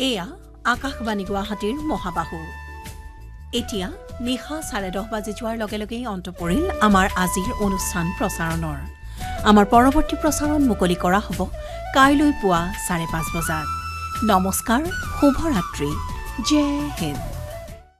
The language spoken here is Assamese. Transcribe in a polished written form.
এয়া আকাশবাণী গুৱাহাটীৰ মহাবাহু এতিয়া নিশা 10:30 বাজি যোৱাৰ লগে লগেই অন্ত পৰিল আমাৰ আজিৰ অনুষ্ঠান প্ৰচাৰণৰ আমাৰ পৰৱৰ্তী প্ৰচাৰণ মুকলি কৰা হ'ব কাইলৈ পুৱা 5:30 বজাত নমস্কাৰ শুভৰাত্ৰি জয় হিন্দ